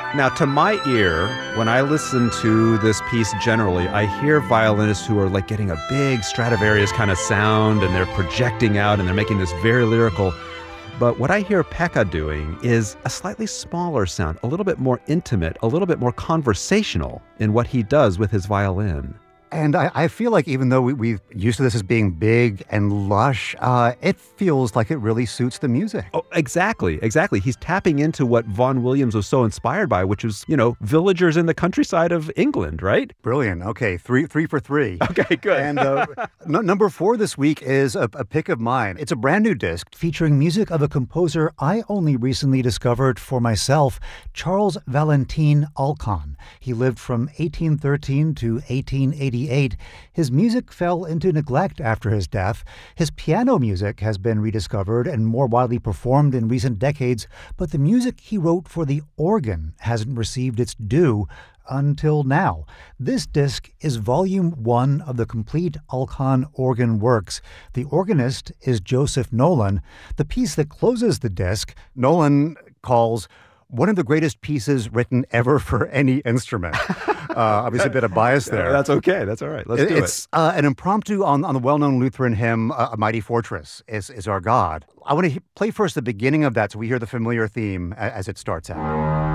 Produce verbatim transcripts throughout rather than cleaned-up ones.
Now, to my ear, when I listen to this piece generally, I hear violinists who are like getting a big Stradivarius kind of sound, and they're projecting out and they're making this very lyrical. But what I hear Pekka doing is a slightly smaller sound, a little bit more intimate, a little bit more conversational in what he does with his violin. And I, I feel like even though we, we've used to this as being big and lush, uh, it feels like it really suits the music. Oh, exactly, exactly. He's tapping into what Vaughan Williams was so inspired by, which was, you know, villagers in the countryside of England, right? Brilliant. Okay, three three for three. Okay, good. And uh, n- number four this week is a, a pick of mine. It's a brand new disc featuring music of a composer I only recently discovered for myself, Charles Valentin Alkan. He lived from eighteen thirteen to eighteen eighty-eight. His music fell into neglect after his death. His piano music has been rediscovered and more widely performed in recent decades, but the music he wrote for the organ hasn't received its due until now. This disc is volume one of the complete Alkan organ works. The organist is Joseph Nolan. The piece that closes the disc, Nolan calls one of the greatest pieces written ever for any instrument. Uh, obviously a bit of bias there. Yeah, that's okay. That's all right. Let's it, do it's, it. Uh, an impromptu on, on the well-known Lutheran hymn, uh, A Mighty Fortress is, is Our God. I want to he- play first the beginning of that so we hear the familiar theme a- as it starts out.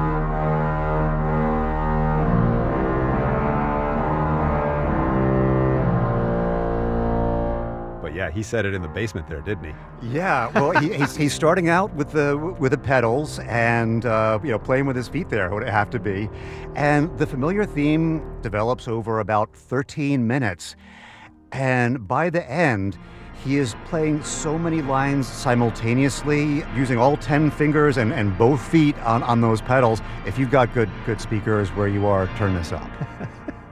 Yeah, he said it in the basement there, didn't he? Yeah, well, he, he's, he's starting out with the with the pedals and uh, you know playing with his feet there would it have to be, and the familiar theme develops over about thirteen minutes, and by the end, he is playing so many lines simultaneously, using all ten fingers and, and both feet on, on those pedals. If you've got good good speakers where you are, turn this up.